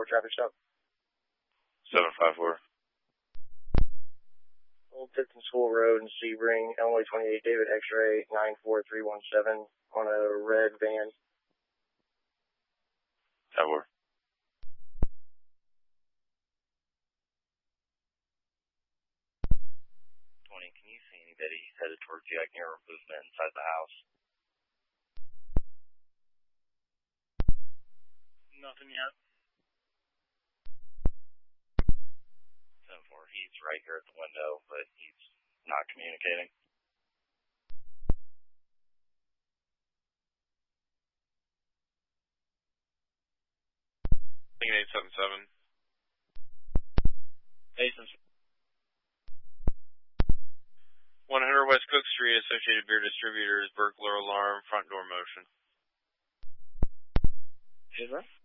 traffic stop. 754. Old Tipton School Road in Sebring, Illinois 28, David X-ray 94317 on a red van. 10-4. Can you see anybody headed towards you? I can hear movement inside the house. Nothing yet. 10-4. He's right here at the window, but he's not communicating. Thinking 877. Mason's 100 West Cook Street, Associated Beer Distributors, burglar alarm, front door motion. Is there?